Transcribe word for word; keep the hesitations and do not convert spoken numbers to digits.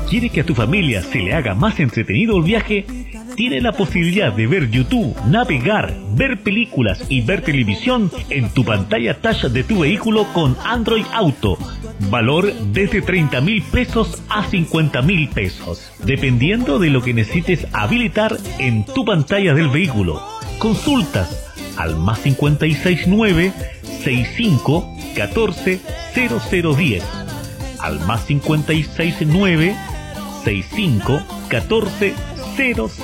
¿Quiere que a tu familia se le haga más entretenido el viaje? Tiene la posibilidad de ver YouTube, navegar, ver películas y ver televisión en tu pantalla touch de tu vehículo con Android Auto. Valor desde treinta mil pesos a cincuenta mil pesos, dependiendo de lo que necesites habilitar en tu pantalla del vehículo. Consultas al más cincuenta y seis nueve sesenta y cinco catorce cero cero diez, al más cincuenta y seis nueve sesenta y cinco catorce cero